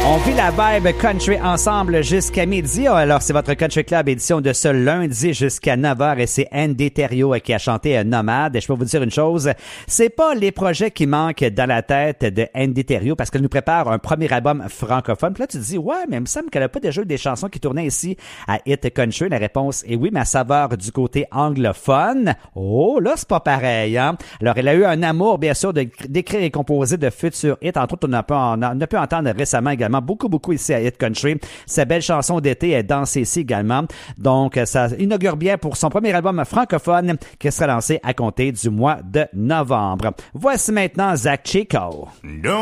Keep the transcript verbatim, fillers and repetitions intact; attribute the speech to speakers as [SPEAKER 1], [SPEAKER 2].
[SPEAKER 1] On vit la vibe country ensemble jusqu'à midi. Alors, c'est votre Country Club édition de ce lundi jusqu'à neuf heures et c'est Andy Thériault qui a chanté Nomade. Et je peux vous dire une chose, c'est pas les projets qui manquent dans la tête de Andy Thériault parce qu'elle nous prépare un premier album francophone. Puis là, tu te dis, ouais, mais il me semble qu'elle a pas déjà eu des chansons qui tournaient ici à Hit Country. La réponse est oui, mais à saveur du côté anglophone. Oh, là, c'est pas pareil, hein? Alors, elle a eu un amour, bien sûr, de, d'écrire et composer de futurs hits. Entre autres, on a pu, en, on a pu entendre récemment également beaucoup, beaucoup ici à Hit Country. Sa belle chanson d'été est dansée ici également. Donc, ça inaugure bien pour son premier album francophone qui sera lancé à compter du mois de novembre. Voici maintenant Zach Chico.
[SPEAKER 2] Don't